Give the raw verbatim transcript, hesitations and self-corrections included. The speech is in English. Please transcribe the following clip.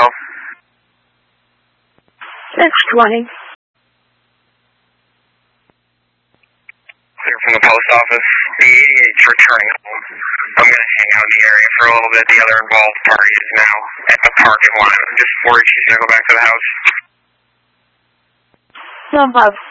yourself? six twenty. Clear from the post office. The eighty-eight's returning home. I'm going to hang out in the area for a little bit. The other involved party is now at the parking lot. I'm just worried she's going to go back to the house. Above.